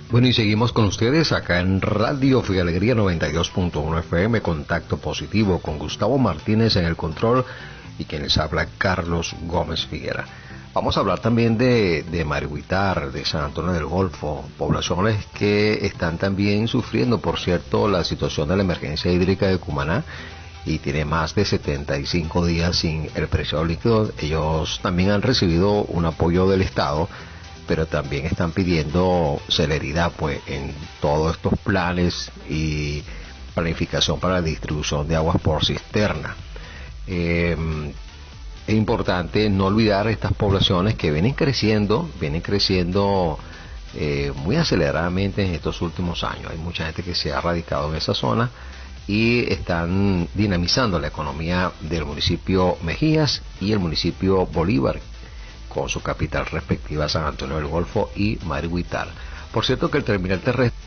Bueno, y seguimos con ustedes acá en Radio Fe y Alegría 92.1 FM, Contacto Positivo, con Gustavo Martínez en el control y quien les habla, Carlos Gómez Figuera. Vamos a hablar también de Marihuitar, de San Antonio del Golfo, poblaciones que están también sufriendo, por cierto, la situación de la emergencia hídrica de Cumaná, y tiene más de 75 días sin el preciado líquido. Ellos también han recibido un apoyo del Estado, pero también están pidiendo celeridad pues en todos estos planes y planificación para la distribución de aguas por cisterna. Es importante no olvidar estas poblaciones que vienen creciendo muy aceleradamente en estos últimos años. Hay mucha gente que se ha radicado en esa zona y están dinamizando la economía del municipio Mejías y el municipio Bolívar, con su capital respectiva, San Antonio del Golfo y Marihuitar. Por cierto que el terminal terrestre